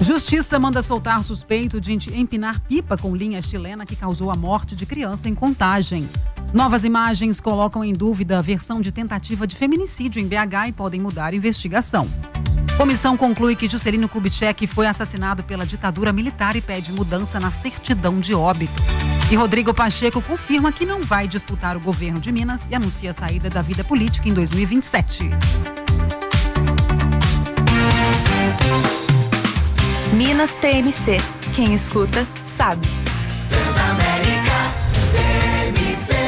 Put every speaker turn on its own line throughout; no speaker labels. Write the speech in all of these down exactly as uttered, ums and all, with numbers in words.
Justiça manda soltar suspeito de empinar pipa com linha chilena que causou a morte de criança em Contagem. Novas imagens colocam em dúvida a versão de tentativa de feminicídio em B H e podem mudar a investigação. Comissão conclui que Juscelino Kubitschek foi assassinado pela ditadura militar e pede mudança na certidão de óbito. E Rodrigo Pacheco confirma que não vai disputar o governo de Minas e anuncia a saída da vida política em dois mil e vinte e sete.
Minas T M C. Quem escuta, sabe.
Transamérica T M C.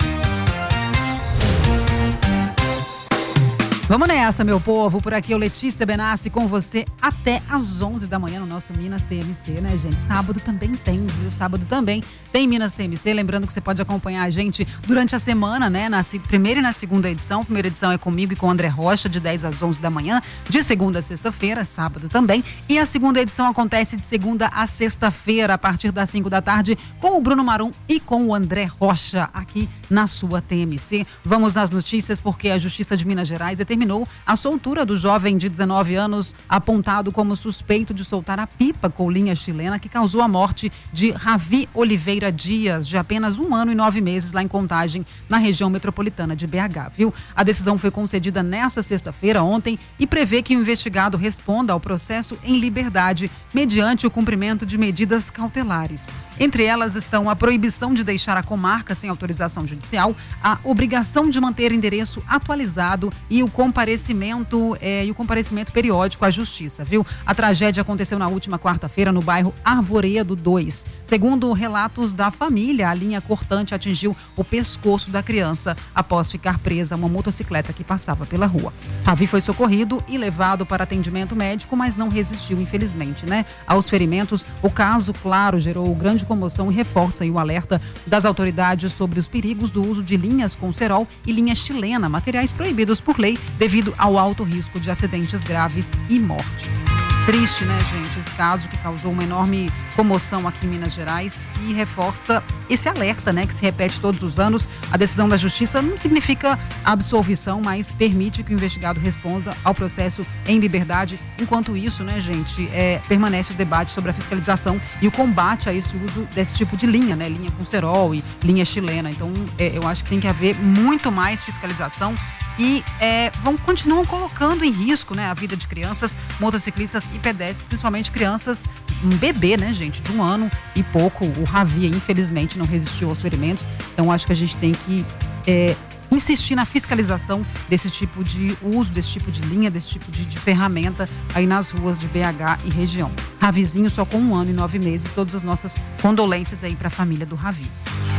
Vamos nessa, meu povo. Por aqui, eu, Letícia Benassi, com você até às onze da manhã no nosso Minas T M C, né, gente? Sábado também tem, viu? Sábado também tem Minas T M C. Lembrando que você pode acompanhar a gente durante a semana, né? Na primeira e na segunda edição. A primeira edição é comigo e com o André Rocha, de dez às onze da manhã, de segunda a sexta-feira, sábado também. E a segunda edição acontece de segunda a sexta-feira, a partir das cinco da tarde, com o Bruno Marum e com o André Rocha, aqui na sua T M C. Vamos às notícias, porque a Justiça de Minas Gerais determinou a soltura do jovem de dezenove anos, apontado como suspeito de soltar a pipa com linha chilena que causou a morte de Ravi Oliveira Dias, de apenas um ano e nove meses, lá em Contagem, na região metropolitana de B H, viu? A decisão foi concedida nesta sexta-feira, ontem, e prevê que o investigado responda ao processo em liberdade, mediante o cumprimento de medidas cautelares. Entre elas estão a proibição de deixar a comarca sem autorização judicial, a obrigação de manter endereço atualizado e o comparecimento é, e o comparecimento periódico à justiça, viu? A tragédia aconteceu na última quarta-feira no bairro Arvoredo dois. Segundo relatos da família, a linha cortante atingiu o pescoço da criança após ficar presa a uma motocicleta que passava pela rua. Ravi foi socorrido e levado para atendimento médico, mas não resistiu, infelizmente, né? Aos ferimentos, o caso, claro, gerou grande comoção e reforça aí o alerta das autoridades sobre os perigos do uso de linhas com cerol e linha chilena, materiais proibidos por lei, devido ao alto risco de acidentes graves e mortes. Triste, né, gente? Esse caso que causou uma enorme comoção aqui em Minas Gerais e reforça esse alerta, né, que se repete todos os anos. A decisão da justiça não significa absolvição, mas permite que o investigado responda ao processo em liberdade. Enquanto isso, né, gente, é, permanece o debate sobre a fiscalização e o combate a esse uso desse tipo de linha, né, linha com cerol e linha chilena. Então, é, eu acho que tem que haver muito mais fiscalização. E é, vão, continuam colocando em risco, né, a vida de crianças, motociclistas e pedestres, principalmente crianças, um bebê, né, gente, de um ano e pouco. O Ravi, infelizmente, não resistiu aos ferimentos. Então, acho que a gente tem que é, insistir na fiscalização desse tipo de uso, desse tipo de linha, desse tipo de, de ferramenta aí nas ruas de B H e região. Ravizinho só com um ano e nove meses. Todas as nossas condolências aí para a família do Ravi.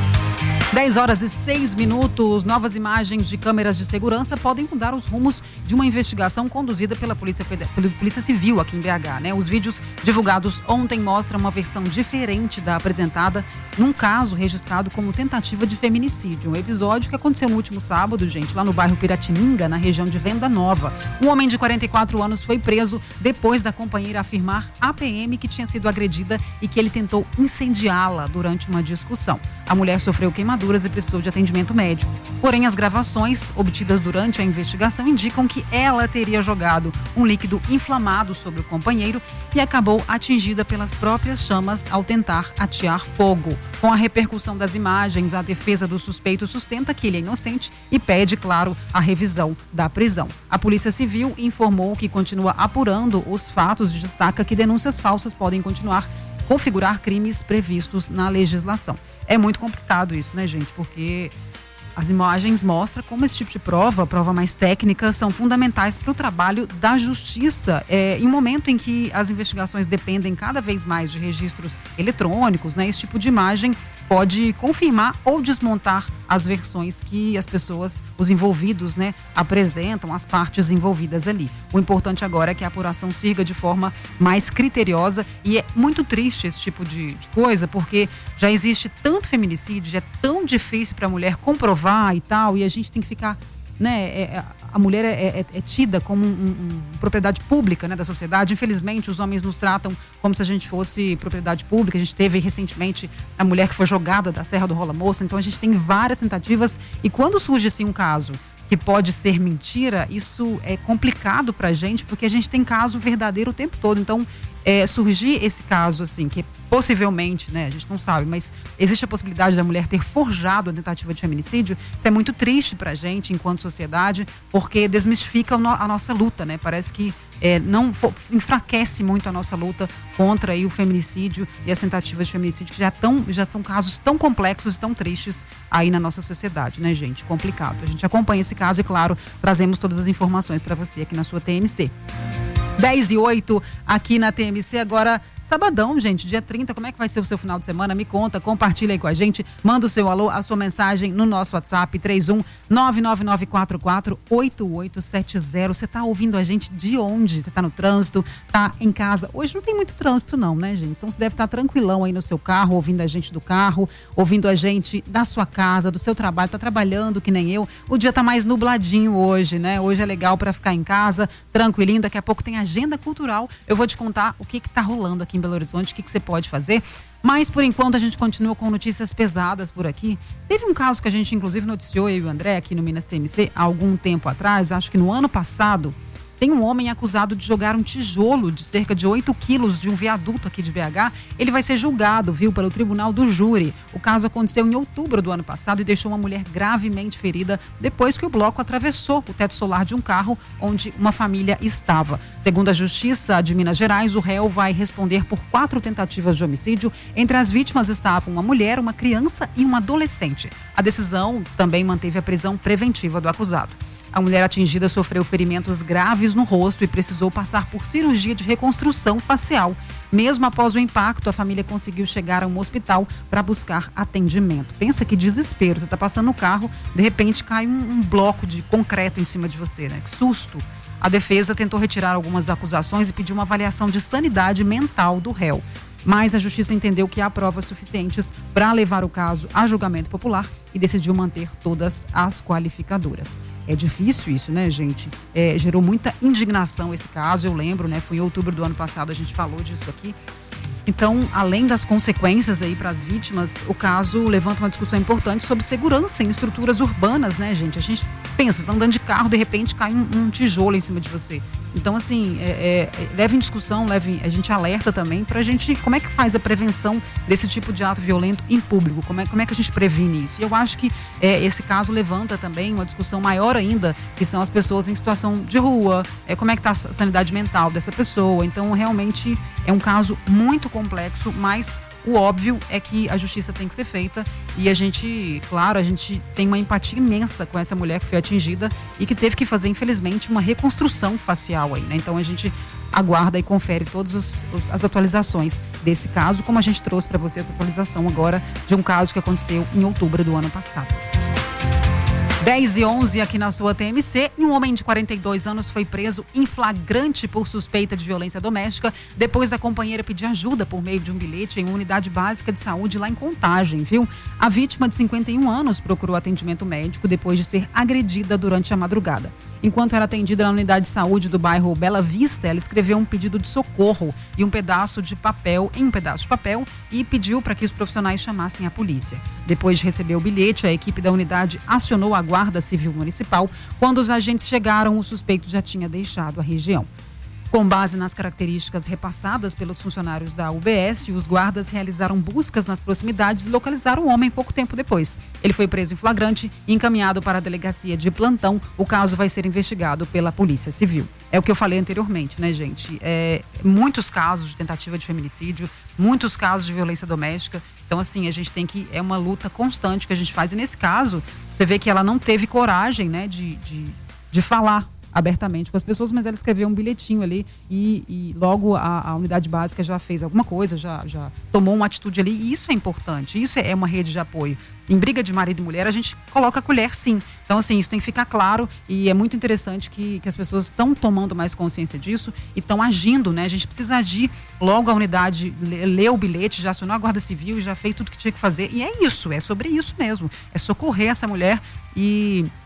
dez horas e seis minutos. Novas imagens de câmeras de segurança podem mudar os rumos de uma investigação conduzida pela Polícia, Federal, pela Polícia Civil aqui em B H, né? Os vídeos divulgados ontem mostram uma versão diferente da apresentada num caso registrado como tentativa de feminicídio. Um episódio que aconteceu no último sábado, gente, lá no bairro Piratininga, na região de Venda Nova. Um homem de quarenta e quatro anos foi preso depois da companheira afirmar à P M que tinha sido agredida e que ele tentou incendiá-la durante uma discussão. A mulher sofreu queimaduras e precisou de atendimento médico. Porém, as gravações obtidas durante a investigação indicam que ela teria jogado um líquido inflamado sobre o companheiro e acabou atingida pelas próprias chamas ao tentar atear fogo. Com a repercussão das imagens, a defesa do suspeito sustenta que ele é inocente e pede, claro, a revisão da prisão. A Polícia Civil informou que continua apurando os fatos e destaca que denúncias falsas podem continuar configurar crimes previstos na legislação. É muito complicado isso, né, gente? Porque as imagens mostram como esse tipo de prova, prova mais técnica, são fundamentais para o trabalho da justiça. É, em um momento em que as investigações dependem cada vez mais de registros eletrônicos, né, esse tipo de imagem pode confirmar ou desmontar as versões que as pessoas, os envolvidos, né, apresentam, as partes envolvidas ali. O importante agora é que a apuração siga de forma mais criteriosa e é muito triste esse tipo de, de coisa, porque já existe tanto feminicídio, já é tão difícil para a mulher comprovar e tal, e a gente tem que ficar, né, é, a mulher é, é, é tida como um, um, propriedade pública, né, da sociedade. Infelizmente, os homens nos tratam como se a gente fosse propriedade pública. A gente teve recentemente a mulher que foi jogada da Serra do Rola Moça. Então, a gente tem várias tentativas. E quando surge assim um caso que pode ser mentira, isso é complicado pra gente, porque a gente tem caso verdadeiro o tempo todo. Então, é, surgir esse caso, assim, que possivelmente, né, a gente não sabe, mas existe a possibilidade da mulher ter forjado a tentativa de feminicídio, isso é muito triste pra gente, enquanto sociedade, porque desmistifica a nossa luta, né? Parece que é, não enfraquece muito a nossa luta contra aí, o feminicídio e as tentativas de feminicídio, que já, tão, já são casos tão complexos e tão tristes aí na nossa sociedade, né, gente? Complicado. A gente acompanha esse caso e, claro, trazemos todas as informações para você aqui na sua T M C. dez e oito aqui na T M C, agora sabadão, gente, dia trinta, como é que vai ser o seu final de semana? Me conta, compartilha aí com a gente, manda o seu alô, a sua mensagem no nosso WhatsApp, três um nove nove nove quatro quatro oito oito sete zero. Você tá ouvindo a gente de onde? Você tá no trânsito, tá em casa? Hoje não tem muito trânsito não, né, gente? Então você deve estar tranquilão aí no seu carro, ouvindo a gente do carro, ouvindo a gente da sua casa, do seu trabalho, tá trabalhando que nem eu. O dia tá mais nubladinho hoje, né? Hoje é legal para ficar em casa, tranquilinho, daqui a pouco tem agenda cultural. Eu vou te contar o que que tá rolando aqui em Belo Horizonte, o que que você pode fazer. Mas, por enquanto, a gente continua com notícias pesadas por aqui. Teve um caso que a gente, inclusive, noticiou, eu e o André, aqui no Minas T M C, há algum tempo atrás, acho que no ano passado, tem um homem acusado de jogar um tijolo de cerca de oito quilos de um viaduto aqui de B H. Ele vai ser julgado, viu, pelo Tribunal do Júri. O caso aconteceu em outubro do ano passado e deixou uma mulher gravemente ferida depois que o bloco atravessou o teto solar de um carro onde uma família estava. Segundo a Justiça de Minas Gerais, o réu vai responder por quatro tentativas de homicídio. Entre as vítimas estavam uma mulher, uma criança e um adolescente. A decisão também manteve a prisão preventiva do acusado. A mulher atingida sofreu ferimentos graves no rosto e precisou passar por cirurgia de reconstrução facial. Mesmo após o impacto, a família conseguiu chegar a um hospital para buscar atendimento. Pensa que desespero, você está passando no carro, de repente cai um, um bloco de concreto em cima de você, né? Que susto! A defesa tentou retirar algumas acusações e pediu uma avaliação de sanidade mental do réu. Mas a justiça entendeu que há provas suficientes para levar o caso a julgamento popular e decidiu manter todas as qualificadoras. É difícil isso, né, gente? É, gerou muita indignação esse caso, eu lembro, né? Foi em outubro do ano passado, a gente falou disso aqui. Então, além das consequências aí para as vítimas, o caso levanta uma discussão importante sobre segurança em estruturas urbanas, né, gente? A gente pensa, tá andando de carro, de repente cai um, um tijolo em cima de você. Então, assim, é, é, leva em discussão, leva em, a gente alerta também pra gente, como é que faz a prevenção desse tipo de ato violento em público? Como é, como é que a gente previne isso? E eu acho que é, esse caso levanta também uma discussão maior ainda, que são as pessoas em situação de rua, é, como é que tá a sanidade mental dessa pessoa. Então, realmente, é um caso muito complexo, mas o óbvio é que a justiça tem que ser feita e a gente, claro, a gente tem uma empatia imensa com essa mulher que foi atingida e que teve que fazer, infelizmente, uma reconstrução facial aí, né? Então a gente aguarda e confere todas os, os, as atualizações desse caso, como a gente trouxe para você essa atualização agora de um caso que aconteceu em outubro do ano passado. dez e onze aqui na sua T M C, e um homem de quarenta e dois anos foi preso em flagrante por suspeita de violência doméstica depois da companheira pedir ajuda por meio de um bilhete em uma unidade básica de saúde lá em Contagem, viu? A vítima de cinquenta e um anos procurou atendimento médico depois de ser agredida durante a madrugada. Enquanto era atendida na unidade de saúde do bairro Bela Vista, ela escreveu um pedido de socorro e um pedaço de papel, em um pedaço de papel, e pediu para que os profissionais chamassem a polícia. Depois de receber o bilhete, a equipe da unidade acionou a Guarda Civil Municipal. Quando os agentes chegaram, o suspeito já tinha deixado a região. Com base nas características repassadas pelos funcionários da U B S, os guardas realizaram buscas nas proximidades e localizaram o homem pouco tempo depois. Ele foi preso em flagrante e encaminhado para a delegacia de plantão. O caso vai ser investigado pela Polícia Civil. É o que eu falei anteriormente, né, gente? É, muitos casos de tentativa de feminicídio, muitos casos de violência doméstica. Então, assim, a gente tem que... É uma luta constante que a gente faz. E nesse caso, você vê que ela não teve coragem, né, de, de, de falar abertamente com as pessoas, mas ela escreveu um bilhetinho ali e, e logo a, a unidade básica já fez alguma coisa, já, já tomou uma atitude ali, e isso é importante, isso é uma rede de apoio. Em briga de marido e mulher, a gente coloca a colher, sim. Então, assim, isso tem que ficar claro, e é muito interessante que, que as pessoas estão tomando mais consciência disso e estão agindo, né? A gente precisa agir. Logo a unidade leu o bilhete, já acionou a Guarda Civil e já fez tudo que tinha que fazer. E é isso, é sobre isso mesmo. É socorrer essa mulher e...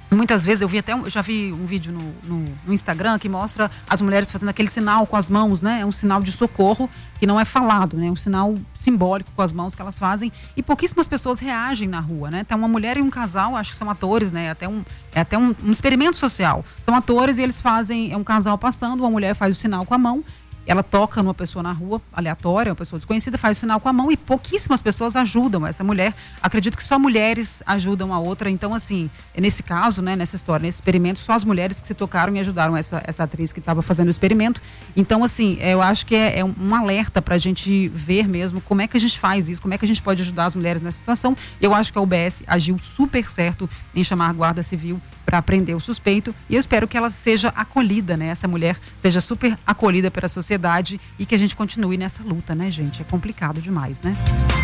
Muitas vezes eu vi até, um, eu já vi um vídeo no, no, no Instagram que mostra as mulheres fazendo aquele sinal com as mãos, né? É um sinal de socorro que não é falado, né? É um sinal simbólico com as mãos que elas fazem e pouquíssimas pessoas reagem na rua, né? Tem uma mulher e um casal, acho que são atores, né? É até um, é até um, um experimento social. São atores e eles fazem, é um casal passando, uma mulher faz o sinal com a mão, ela toca numa pessoa na rua, aleatória, uma pessoa desconhecida, faz o sinal com a mão e pouquíssimas pessoas ajudam essa mulher. Acredito que só mulheres ajudam a outra. Então, assim, nesse caso, né, nessa história, nesse experimento, só as mulheres que se tocaram e ajudaram essa, essa atriz que estava fazendo o experimento. Então, assim, eu acho que é, é um alerta para a gente ver mesmo como é que a gente faz isso, como é que a gente pode ajudar as mulheres nessa situação. Eu acho que a U B S agiu super certo em chamar a Guarda Civil para prender o suspeito e eu espero que ela seja acolhida, né? Essa mulher seja super acolhida pela sociedade e que a gente continue nessa luta, né, gente? É complicado demais, né?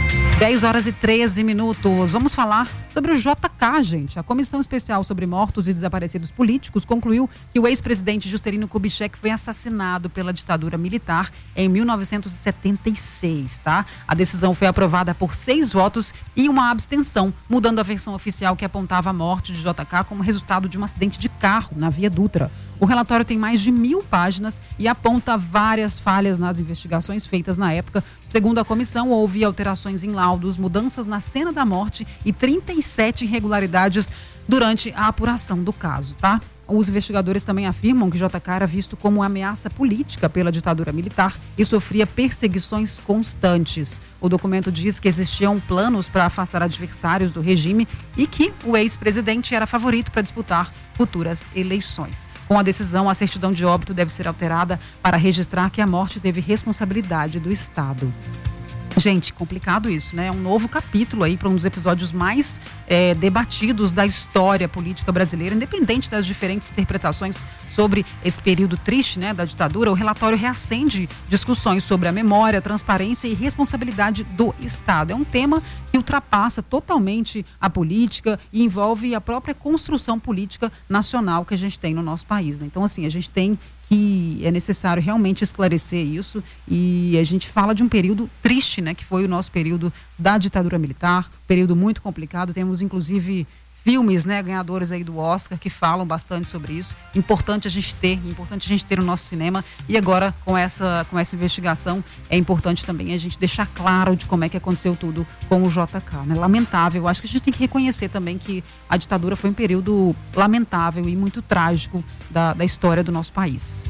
dez horas e treze minutos. Vamos falar sobre o J K, gente. A Comissão Especial sobre Mortos e Desaparecidos Políticos concluiu que o ex-presidente Juscelino Kubitschek foi assassinado pela ditadura militar em mil novecentos e setenta e seis, tá? A decisão foi aprovada por seis votos e uma abstenção, mudando a versão oficial que apontava a morte de J K como resultado de um acidente de carro na Via Dutra. O relatório tem mais de mil páginas e aponta várias falhas nas investigações feitas na época. Segundo a comissão, houve alterações em laudos, mudanças na cena da morte e trinta e sete irregularidades durante a apuração do caso, tá? Os investigadores também afirmam que J K era visto como uma ameaça política pela ditadura militar e sofria perseguições constantes. O documento diz que existiam planos para afastar adversários do regime e que o ex-presidente era favorito para disputar futuras eleições. Com a decisão, a certidão de óbito deve ser alterada para registrar que a morte teve responsabilidade do Estado. Gente, complicado isso, né? É um novo capítulo aí para um dos episódios mais é, debatidos da história política brasileira, independente das diferentes interpretações sobre esse período triste, né, da ditadura. O relatório reacende discussões sobre a memória, transparência e responsabilidade do Estado. É um tema que ultrapassa totalmente a política e envolve a própria construção política nacional que a gente tem no nosso país, né? Então, assim, a gente tem que é necessário realmente esclarecer isso e a gente fala de um período triste, né, que foi o nosso período da ditadura militar, período muito complicado. Temos inclusive filmes, né, ganhadores aí do Oscar que falam bastante sobre isso. Importante a gente ter, importante a gente ter no nosso cinema e agora com essa, com essa investigação é importante também a gente deixar claro de como é que aconteceu tudo com o J K, né? Lamentável, eu acho que a gente tem que reconhecer também que a ditadura foi um período lamentável e muito trágico da, da história do nosso país.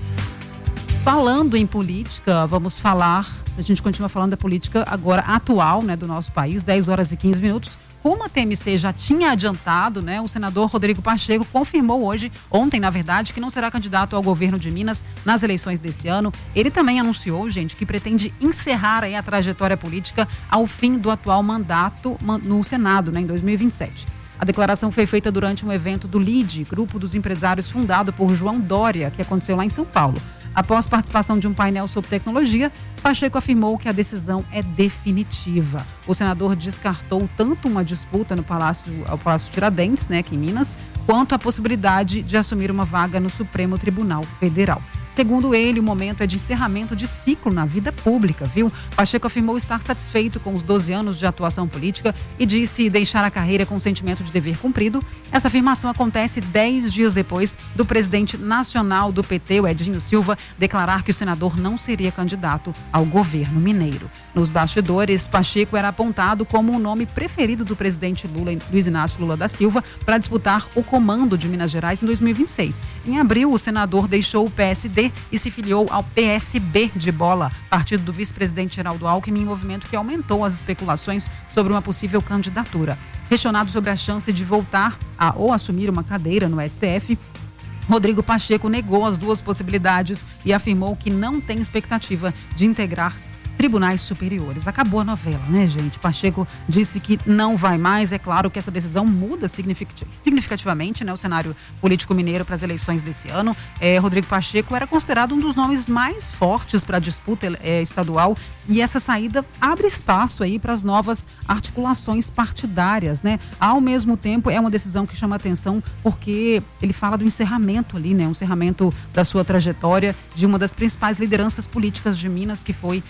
Falando em política, vamos falar, a gente continua falando da política agora atual, né, do nosso país, dez horas e quinze minutos. Como a T M C já tinha adiantado, né, o senador Rodrigo Pacheco confirmou hoje, ontem na verdade, que não será candidato ao governo de Minas nas eleições desse ano. Ele também anunciou, gente, que pretende encerrar aí a trajetória política ao fim do atual mandato no Senado, né, em dois mil e vinte e sete. A declaração foi feita durante um evento do L I D, Grupo dos Empresários, fundado por João Dória, que aconteceu lá em São Paulo. Após participação de um painel sobre tecnologia, Pacheco afirmou que a decisão é definitiva. O senador descartou tanto uma disputa no Palácio, ao Palácio Tiradentes, né, aqui em Minas, quanto a possibilidade de assumir uma vaga no Supremo Tribunal Federal. Segundo ele, o momento é de encerramento de ciclo na vida pública, viu? Pacheco afirmou estar satisfeito com os doze anos de atuação política e disse deixar a carreira com sentimento de dever cumprido. Essa afirmação acontece dez dias depois do presidente nacional do P T, o Edinho Silva, declarar que o senador não seria candidato ao governo mineiro. Nos bastidores, Pacheco era apontado como o nome preferido do presidente Lula, Luiz Inácio Lula da Silva, para disputar o comando de Minas Gerais em dois mil e vinte e seis. Em abril, o senador deixou o P S D e se filiou ao P S B de Bola, partido do vice-presidente Geraldo Alckmin, em movimento que aumentou as especulações sobre uma possível candidatura. Questionado sobre a chance de voltar a ou assumir uma cadeira no S T F, Rodrigo Pacheco negou as duas possibilidades e afirmou que não tem expectativa de integrar tribunais superiores. Acabou a novela, né, gente? Pacheco disse que não vai mais. É claro que essa decisão muda significativamente, né, o cenário político mineiro para as eleições desse ano. É, Rodrigo Pacheco era considerado um dos nomes mais fortes para a disputa é, estadual e essa saída abre espaço aí para as novas articulações partidárias, né? Ao mesmo tempo, é uma decisão que chama atenção porque ele fala do encerramento ali, né? Um encerramento da sua trajetória de uma das principais lideranças políticas de Minas, que foi aí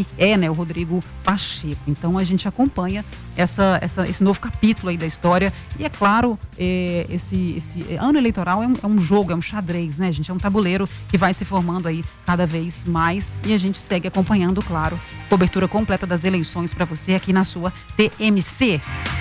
que é, né, o Rodrigo Pacheco. Então a gente acompanha essa, essa, esse novo capítulo aí da história. E é claro, é, esse, esse ano eleitoral é um, é um jogo, é um xadrez, né, gente? É um tabuleiro que vai se formando aí cada vez mais. E a gente segue acompanhando, claro, cobertura completa das eleições para você aqui na sua T M C.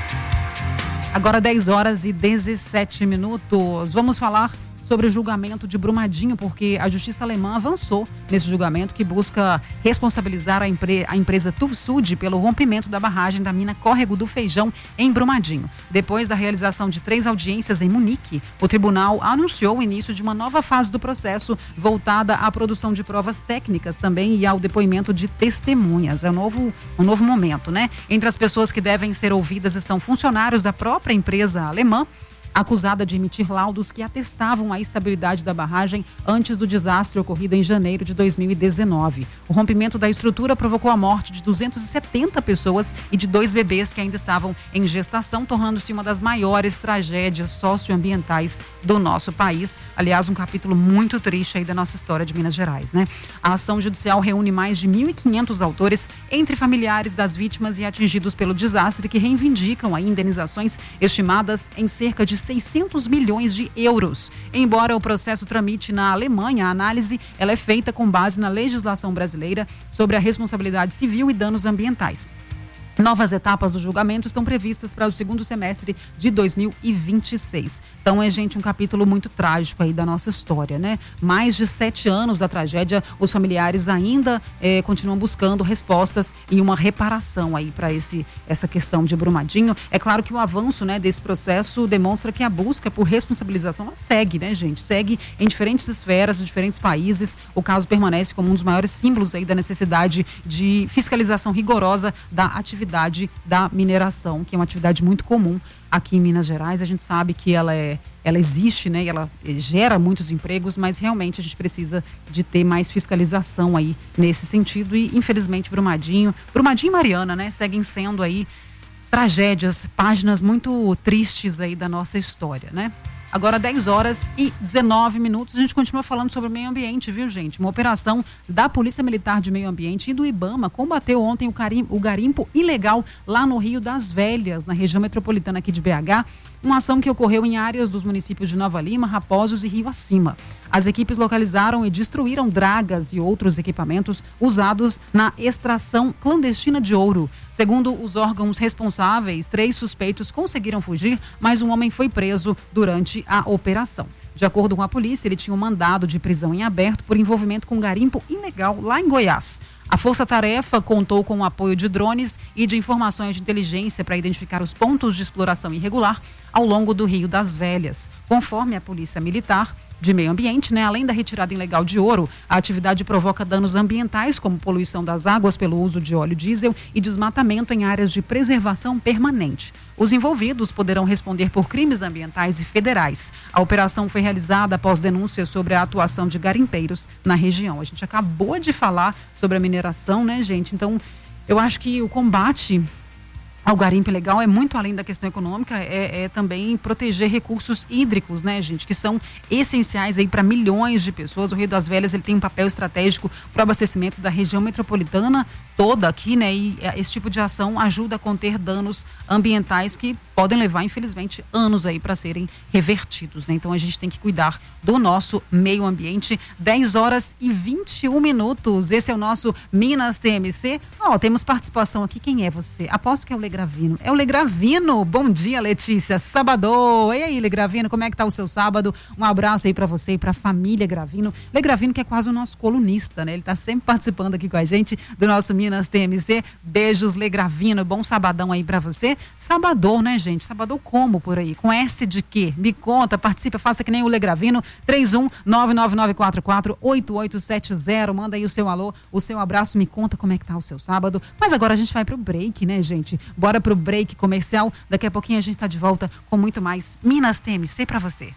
Agora dez horas e dezessete minutos. Vamos falar sobre o julgamento de Brumadinho, porque a justiça alemã avançou nesse julgamento que busca responsabilizar a, empre- a empresa Tursud pelo rompimento da barragem da mina Córrego do Feijão em Brumadinho. Depois da realização de três audiências em Munique, o tribunal anunciou o início de uma nova fase do processo voltada à produção de provas técnicas também e ao depoimento de testemunhas. É um novo, um novo momento, né? Entre as pessoas que devem ser ouvidas estão funcionários da própria empresa alemã, acusada de emitir laudos que atestavam a estabilidade da barragem antes do desastre ocorrido em janeiro de dois mil e dezenove. O rompimento da estrutura provocou a morte de duzentas e setenta pessoas e de dois bebês que ainda estavam em gestação, tornando-se uma das maiores tragédias socioambientais do nosso país. Aliás, um capítulo muito triste aí da nossa história de Minas Gerais, né? A ação judicial reúne mais de mil e quinhentos autores, entre familiares das vítimas e atingidos pelo desastre, que reivindicam aí indenizações estimadas em cerca de seiscentos milhões de euros. Embora o processo tramite na Alemanha, a análise ela é feita com base na legislação brasileira sobre a responsabilidade civil e danos ambientais. Novas etapas do julgamento estão previstas para o segundo semestre de dois mil e vinte e seis. Então é, gente, um capítulo muito trágico aí da nossa história, né? Mais de sete anos da tragédia, os familiares ainda eh, continuam buscando respostas e uma reparação aí para esse essa questão de Brumadinho. É claro que o avanço, né, desse processo demonstra que a busca por responsabilização ela segue, né, gente? Segue em diferentes esferas, em diferentes países. O caso permanece como um dos maiores símbolos aí da necessidade de fiscalização rigorosa da atividade da mineração, que é uma atividade muito comum aqui em Minas Gerais. A gente sabe que ela é, ela existe, né? E ela gera muitos empregos, mas realmente a gente precisa de ter mais fiscalização aí nesse sentido. E infelizmente Brumadinho, Brumadinho e Mariana, né? Seguem sendo aí tragédias, páginas muito tristes aí da nossa história, né? Agora dez horas e dezenove minutos, a gente continua falando sobre o meio ambiente, viu, gente? Uma operação da Polícia Militar de Meio Ambiente e do IBAMA combateu ontem o, carim, o garimpo ilegal lá no Rio das Velhas, na região metropolitana aqui de B H, uma ação que ocorreu em áreas dos municípios de Nova Lima, Raposos e Rio Acima. As equipes localizaram e destruíram dragas e outros equipamentos usados na extração clandestina de ouro. Segundo os órgãos responsáveis, três suspeitos conseguiram fugir, mas um homem foi preso durante a operação. De acordo com a polícia, ele tinha um mandado de prisão em aberto por envolvimento com garimpo ilegal lá em Goiás. A força-tarefa contou com o apoio de drones e de informações de inteligência para identificar os pontos de exploração irregular ao longo do Rio das Velhas. Conforme a Polícia Militar de Meio Ambiente, né, além da retirada ilegal de ouro, a atividade provoca danos ambientais, como poluição das águas pelo uso de óleo diesel e desmatamento em áreas de preservação permanente. Os envolvidos poderão responder por crimes ambientais e federais. A operação foi realizada após denúncias sobre a atuação de garimpeiros na região. A gente acabou de falar sobre a mineração, né, gente? Então, eu acho que o combate ao garimpo ilegal é muito além da questão econômica, é, é também proteger recursos hídricos, né, gente, que são essenciais aí para milhões de pessoas. O Rio das Velhas ele tem um papel estratégico para o abastecimento da região metropolitana toda aqui, né, e esse tipo de ação ajuda a conter danos ambientais que podem levar, infelizmente, anos aí para serem revertidos, né? Então a gente tem que cuidar do nosso meio ambiente. dez horas e vinte e um minutos. Esse é o nosso Minas T M C. Ó, oh, temos participação aqui. Quem é você? Aposto que é o Legravino. É o Legravino. Bom dia, Letícia. Sábado. E aí, Legravino, como é que tá o seu sábado? Um abraço aí para você e para a família Gravino. Legravino, que é quase o nosso colunista, né? Ele tá sempre participando aqui com a gente do nosso Minas T M C. Beijos, Legravino. Bom sabadão aí para você. Sabadão, né, gente? Sabadão como por aí? Com S de quê? Me conta, participa, faça que nem o Legravino. três um nove nove nove quatro quatro oito oito sete zero. Manda aí o seu alô, o seu abraço, me conta como é que tá o seu sábado. Mas agora a gente vai pro break, né, gente? Bora pro break comercial. Daqui a pouquinho a gente tá de volta com muito mais Minas T M C pra você.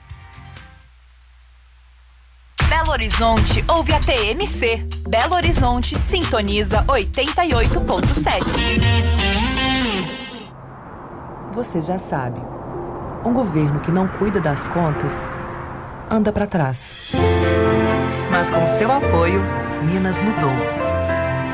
Belo Horizonte ouve a T M C. Belo Horizonte sintoniza oitenta e oito ponto sete.
Você já sabe, um governo que não cuida das contas anda para trás. Mas com seu apoio, Minas mudou.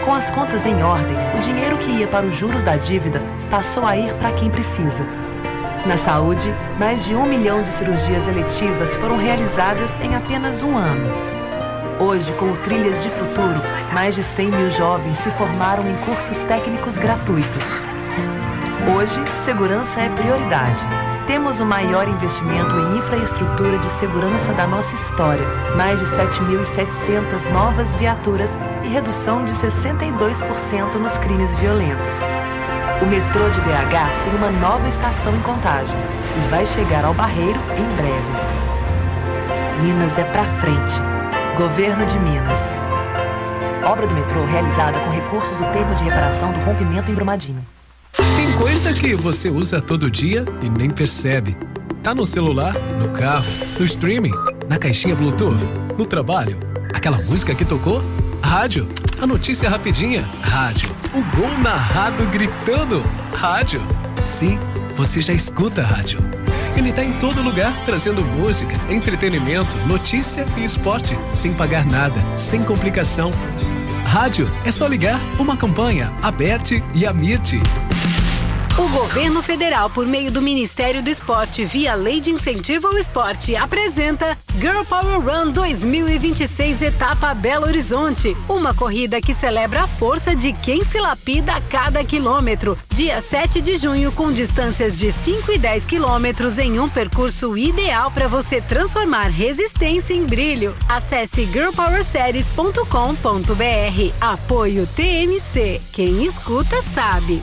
Com as contas em ordem, o dinheiro que ia para os juros da dívida passou a ir para quem precisa. Na saúde, mais de um milhão de cirurgias eletivas foram realizadas em apenas um ano. Hoje, com o Trilhas de Futuro, mais de cem mil jovens se formaram em cursos técnicos gratuitos. Hoje, segurança é prioridade. Temos o maior investimento em infraestrutura de segurança da nossa história. Mais de sete mil e setecentas novas viaturas e redução de sessenta e dois por cento nos crimes violentos. O metrô de B H tem uma nova estação em Contagem e vai chegar ao Barreiro em breve. Minas é pra frente. Governo de Minas. Obra do metrô realizada com recursos do termo de reparação do rompimento em Brumadinho.
Tem coisa que você usa todo dia e nem percebe. Tá no celular, no carro, no streaming, na caixinha Bluetooth, no trabalho. Aquela música que tocou? Rádio. A notícia rapidinha? Rádio. O gol narrado gritando? Rádio. Sim, você já escuta rádio. Ele tá em todo lugar, trazendo música, entretenimento, notícia e esporte, sem pagar nada, sem complicação. Rádio é só ligar. Uma campanha, Aberte e Amirte.
O governo federal, por meio do Ministério do Esporte, via Lei de Incentivo ao Esporte, apresenta Girl Power Run dois mil e vinte e seis, etapa Belo Horizonte. Uma corrida que celebra a força de quem se lapida a cada quilômetro. Dia sete de junho, com distâncias de cinco e dez quilômetros em um percurso ideal para você transformar resistência em brilho. Acesse girl power series ponto com ponto b r. Apoio T M C. Quem escuta sabe.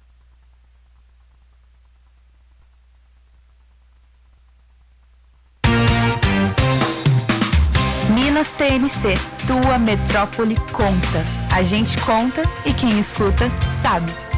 Minas T M C, tua metrópole conta. A gente conta e quem escuta sabe.